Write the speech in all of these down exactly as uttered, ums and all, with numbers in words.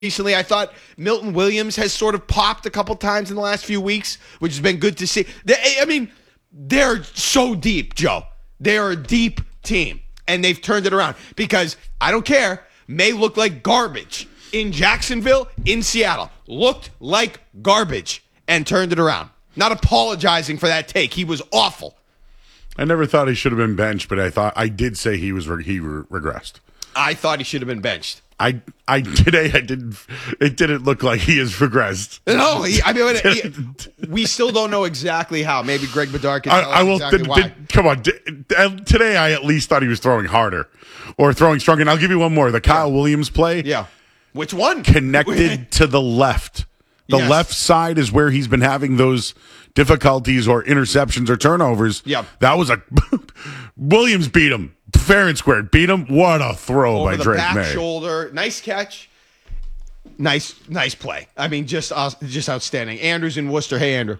recently. I thought Milton Williams has sort of popped a couple times in the last few weeks, which has been good to see. They, I mean, they're so deep, Joe. They're a deep team, and they've turned it around because I don't care. May look like garbage in Jacksonville, in Seattle. Looked like garbage and turned it around. Not apologizing for that take. He was awful. I never thought he should have been benched, but I thought I did say he was he re- regressed. I thought he should have been benched. I I today I didn't. It didn't look like he has regressed. No, he, I mean he, we still don't know exactly how. Maybe Greg Bedard can tell I, I us will. exactly Did, why. did, come on, did, today I at least thought he was throwing harder or throwing stronger. And I'll give you one more. The Kyle yeah. Williams play. Yeah. Which one? Connected to the left. The yes. left side is where he's been having those difficulties or interceptions or turnovers. Yeah. That was a Williams beat him fair and square. Beat him. What a throw Over by the Drake back May. shoulder. Nice catch. Nice, nice play. I mean, just uh, just outstanding. Andrew's in Worcester. Hey, Andrew.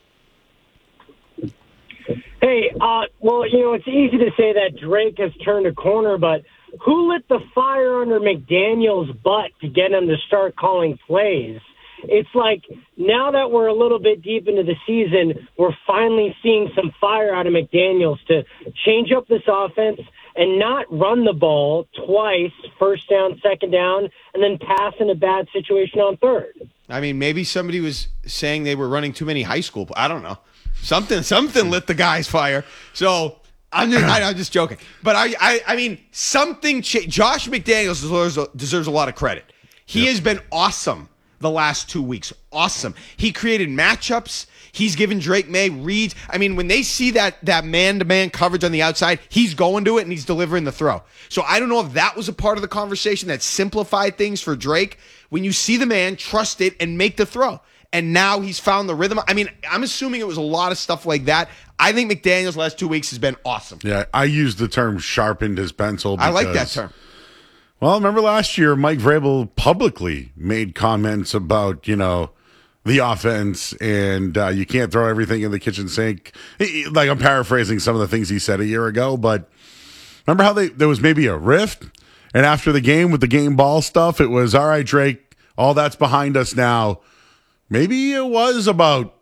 Hey, uh, well, you know, it's easy to say that Drake has turned a corner, but who lit the fire under McDaniel's butt to get him to start calling plays? It's like now that we're a little bit deep into the season, we're finally seeing some fire out of McDaniels to change up this offense and not run the ball twice, first down, second down, and then pass in a bad situation on third. I mean, maybe somebody was saying they were running too many high school. I don't know. Something something lit the guy's fire. So I'm just, I, I'm just joking. But I, I, I mean, something cha- Josh McDaniels deserves a, deserves a lot of credit. He yep. has been awesome the last two weeks. Awesome. He created matchups. He's given Drake May reads. I mean, when they see that that man-to-man coverage on the outside, he's going to it and he's delivering the throw. So I don't know if that was a part of the conversation that simplified things for Drake. When you see the man, trust it and make the throw. And now he's found the rhythm. I mean, I'm assuming it was a lot of stuff like that. I think McDaniels last two weeks has been awesome. Yeah, I used the term sharpened his pencil. Because, I like that term. Well, remember last year, Mike Vrabel publicly made comments about, you know, the offense and uh, you can't throw everything in the kitchen sink. Like, I'm paraphrasing some of the things he said a year ago, but remember how they there was maybe a rift? And after the game with the game ball stuff, it was, all right, Drake, all that's behind us now. Maybe it was about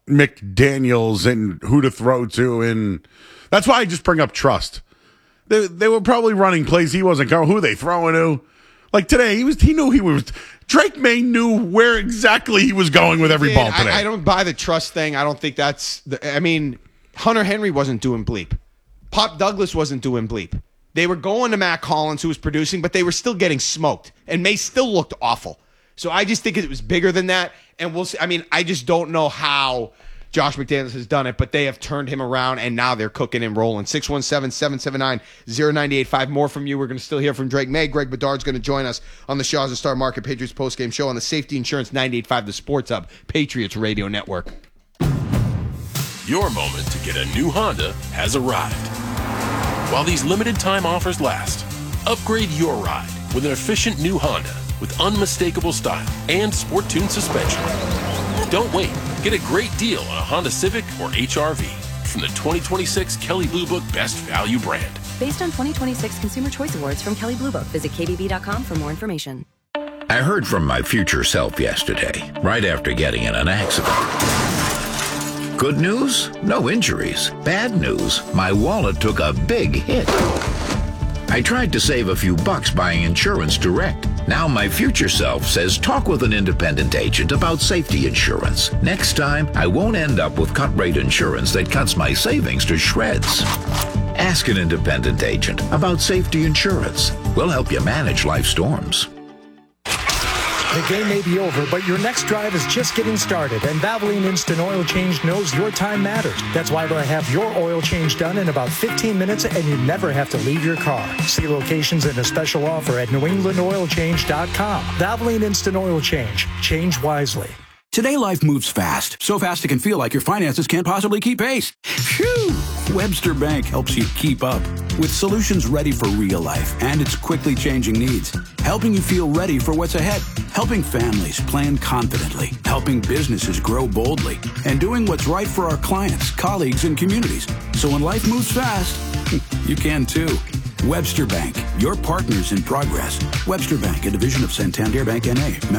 McDaniels and who to throw to, and that's why I just bring up trust. They they were probably running plays he wasn't going. Who are they throwing to? Like today, he was he knew he was. Drake May knew where exactly he was going with every ball today. I, I don't buy the trust thing. I don't think that's. The, I mean, Hunter Henry wasn't doing bleep. Pop Douglas wasn't doing bleep. They were going to Matt Collins, who was producing, but they were still getting smoked, and May still looked awful. So I just think it was bigger than that, and we'll see. I mean, I just don't know how Josh McDaniels has done it, but they have turned him around, and now they're cooking and rolling. six one seven, seven seven nine, zero nine eight five. More from you. We're going to still hear from Drake May. Greg Bedard's going to join us on the Shaw's and Star Market Patriots postgame show on the Safety Insurance ninety-eight point five, the Sports Hub, Patriots Radio Network. Your moment to get a new Honda has arrived. While these limited time offers last, upgrade your ride with an efficient new Honda with unmistakable style and sport-tuned suspension. Don't wait. Get a great deal on a Honda Civic or H R V from the twenty twenty-six Kelley Blue Book Best Value brand. Based on twenty twenty-six Consumer Choice Awards from Kelley Blue Book. Visit K B B dot com for more information. I heard from my future self yesterday, right after getting in an accident. Good news? No injuries. Bad news? My wallet took a big hit. I tried to save a few bucks buying insurance direct. Now my future self says talk with an independent agent about safety insurance. Next time, I won't end up with cut-rate insurance that cuts my savings to shreds. Ask an independent agent about safety insurance. We'll help you manage life storms. The game may be over, but your next drive is just getting started, and Valvoline Instant Oil Change knows your time matters. That's why they'll have your oil change done in about fifteen minutes, and you never have to leave your car. See locations and a special offer at new england oil change dot com. Valvoline Instant Oil Change. Change wisely. Today, life moves fast. So fast it can feel like your finances can't possibly keep pace. Phew! Webster Bank helps you keep up with solutions ready for real life and its quickly changing needs. Helping you feel ready for what's ahead. Helping families plan confidently. Helping businesses grow boldly. And doing what's right for our clients, colleagues, and communities. So when life moves fast, you can too. Webster Bank, your partners in progress. Webster Bank, a division of Santander Bank N A.